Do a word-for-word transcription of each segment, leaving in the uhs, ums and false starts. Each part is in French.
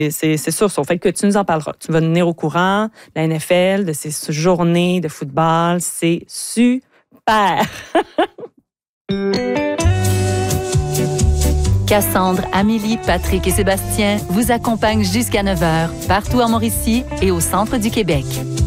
C'est, c'est sûr, ça fait que tu nous en parleras. Tu vas nous tenir au courant de la N F L, de ces journées de football. C'est super! Cassandre, Amélie, Patrick et Sébastien vous accompagnent jusqu'à neuf heures, partout en Mauricie et au centre du Québec.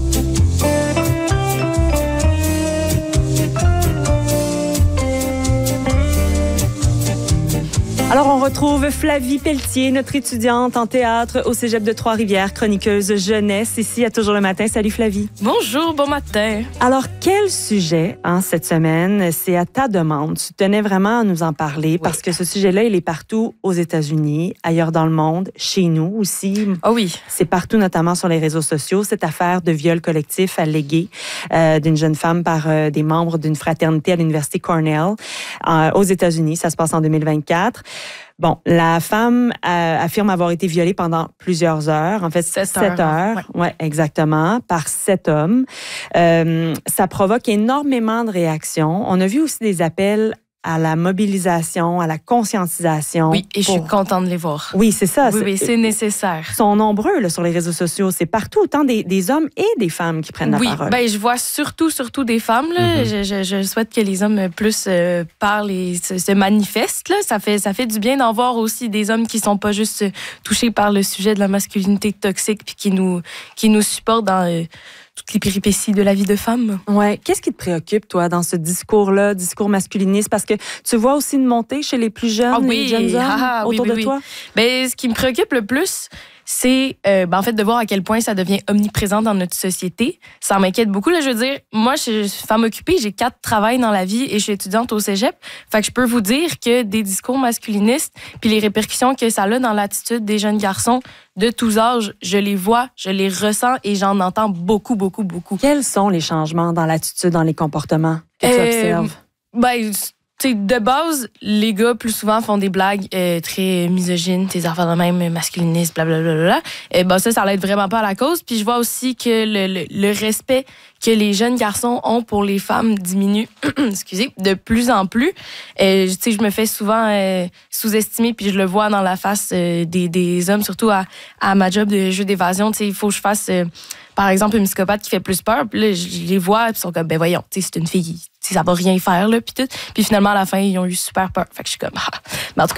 Alors, on retrouve Flavie Pelletier, notre étudiante en théâtre au Cégep de Trois-Rivières, chroniqueuse jeunesse, ici à Toujours le matin. Salut Flavie. Bonjour, bon matin. Alors, quel sujet, hein, cette semaine? C'est à ta demande. Tu tenais vraiment à nous en parler oui. parce que ce sujet-là, il est partout aux États-Unis, ailleurs dans le monde, chez nous aussi. Ah oh oui. C'est partout, notamment sur les réseaux sociaux, cette affaire de viol collectif allégué euh, d'une jeune femme par euh, des membres d'une fraternité à l'Université Cornell euh, aux États-Unis. Ça se passe en deux mille vingt-quatre. Bon, la femme euh, affirme avoir été violée pendant plusieurs heures, en fait sept, sept heures, ouais. ouais, exactement, par sept hommes. Euh, ça provoque énormément de réactions. On a vu aussi des appels à la mobilisation, à la conscientisation. Oui, et pour... je suis contente de les voir. Oui, c'est ça. Oui, c'est, oui, c'est nécessaire. Ils sont nombreux là, sur les réseaux sociaux. C'est partout, autant des, des hommes et des femmes qui prennent oui, la parole. Oui, ben, je vois surtout, surtout des femmes. Là. Mm-hmm. Je, je, je souhaite que les hommes plus euh, parlent et se, se manifestent. Là. Ça fait, ça fait du bien d'en voir aussi des hommes qui sont pas juste touchés par le sujet de la masculinité toxique puis qui nous, qui nous supportent dans... Euh, toutes les péripéties de la vie de femme. Ouais. Qu'est-ce qui te préoccupe, toi, dans ce discours-là, discours masculiniste? Parce que tu vois aussi une montée chez les plus jeunes, ah oui, les jeunes hommes ah, ah, autour oui, oui, de oui. toi? Ben, ce qui me préoccupe le plus, c'est euh, ben, en fait de voir à quel point ça devient omniprésent dans notre société. Ça m'inquiète beaucoup. Là, je veux dire, moi, je suis femme occupée, j'ai quatre travails dans la vie et je suis étudiante au cégep. Fait que je peux vous dire que des discours masculinistes puis les répercussions que ça a dans l'attitude des jeunes garçons de tous âges, je les vois, je les ressens et j'en entends beaucoup, beaucoup, beaucoup. Quels sont les changements dans l'attitude, dans les comportements que tu euh, observes? Ben, T'sais, de base, les gars, plus souvent, font des blagues euh, très misogynes, tes affaires de même, masculinistes, blablabla. Et ben ça, ça l'aide vraiment pas à la cause. Puis je vois aussi que le, le, le respect que les jeunes garçons ont pour les femmes diminue, excusez, de plus en plus. Euh, tu sais, je me fais souvent euh, sous-estimer, puis je le vois dans la face euh, des, des hommes, surtout à, à ma job de jeu d'évasion. Tu sais, il faut que je fasse... Euh, par exemple, une psychopathe qui fait plus peur, puis là, je les vois, puis ils sont comme, ben voyons, tu sais, c'est une fille, tu sais, ça va rien faire, là, puis tout. Puis finalement, à la fin, ils ont eu super peur. Fait que je suis comme, ah. Mais en tout cas,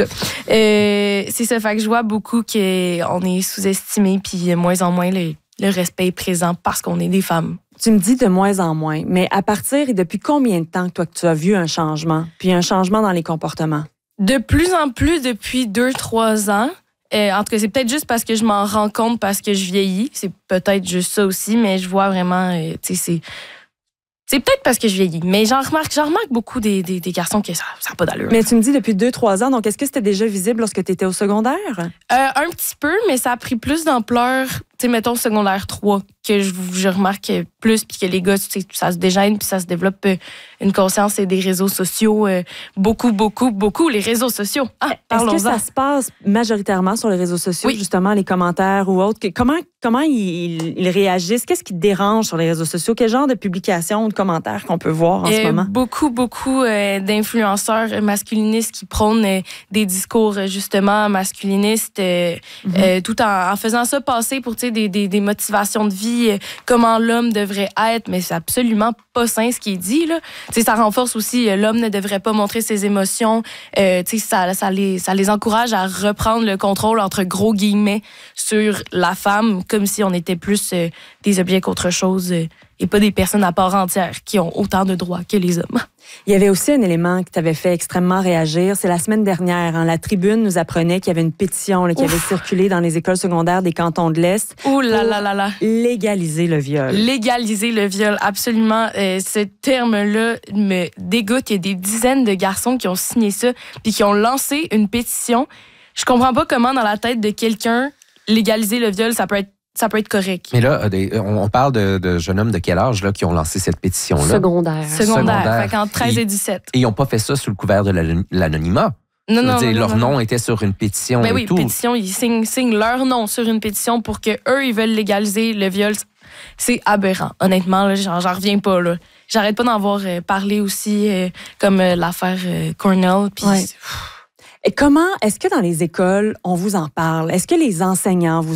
euh, c'est ça, fait que je vois beaucoup qu'on est sous-estimé, puis de moins en moins, le, le respect est présent parce qu'on est des femmes. Tu me dis de moins en moins, mais à partir et depuis combien de temps, toi, que tu as vu un changement, puis un changement dans les comportements? De plus en plus depuis deux, trois ans. Euh, en tout cas, c'est peut-être juste parce que je m'en rends compte parce que je vieillis. C'est peut-être juste ça aussi, mais je vois vraiment... Euh, tu sais, c'est... C'est peut-être parce que je vieillis, mais j'en remarque, j'en remarque beaucoup des, des, des garçons qui ça n'a pas d'allure. Mais tu me dis depuis deux, trois ans, donc est-ce que c'était déjà visible lorsque tu étais au secondaire? Euh, un petit peu, mais ça a pris plus d'ampleur, tu sais, mettons secondaire trois, que je, je remarque plus, puis que les gars, tu sais, ça se dégêne, puis ça se développe une conscience et des réseaux sociaux. Euh, beaucoup, beaucoup, beaucoup, les réseaux sociaux. Ah, est-ce que ça se passe majoritairement sur les réseaux sociaux, oui. justement, les commentaires ou autres? Comment, comment ils, ils réagissent? Qu'est-ce qui te dérange sur les réseaux sociaux? Quel genre de publications ou de commentaires qu'on peut voir en euh, ce moment? Beaucoup, beaucoup euh, d'influenceurs masculinistes qui prônent euh, des discours, justement, masculinistes, euh, mm-hmm. euh, tout en, en faisant ça passer pour, tu sais, des, des, des motivations de vie, euh, comment l'homme devrait être, mais c'est absolument pas sain ce qui est dit, là. Tu sais, ça renforce aussi, euh, l'homme ne devrait pas montrer ses émotions, euh, tu sais, ça, ça, les, ça les encourage à reprendre le contrôle, entre gros guillemets, sur la femme, comme si on était plus euh, des objets qu'autre chose, euh, et pas des personnes à part entière qui ont autant de droits que les hommes. Il y avait aussi un élément qui t'avait fait extrêmement réagir. C'est la semaine dernière. Hein, la Tribune nous apprenait qu'il y avait une pétition là, qui Ouf. avait circulé dans les écoles secondaires des cantons de l'Est Ouh là là là là. légaliser le viol. Légaliser le viol, absolument. Euh, ce terme-là me dégoûte. Il y a des dizaines de garçons qui ont signé ça puis qui ont lancé une pétition. Je comprends pas comment, dans la tête de quelqu'un, légaliser le viol, ça peut être ça peut être correct. Mais là, on parle de, de jeunes hommes de quel âge là, qui ont lancé cette pétition-là? Secondaire. Secondaire. Secondaire. Fait qu'entre treize et dix-sept. Et ils n'ont pas fait ça sous le couvert de l'anonymat. Non, non, dire, non, leur non, nom non. était sur une pétition ben et oui, tout. pétition, ils signent, signent leur nom sur une pétition pour que eux ils veulent légaliser le viol. C'est aberrant. Honnêtement, là, j'en, j'en reviens pas. Là. J'arrête pas d'en voir euh, parler aussi, euh, comme euh, l'affaire euh, Cornell. Puis ouais. Et comment, est-ce que dans les écoles, on vous en parle? Est-ce que les enseignants vous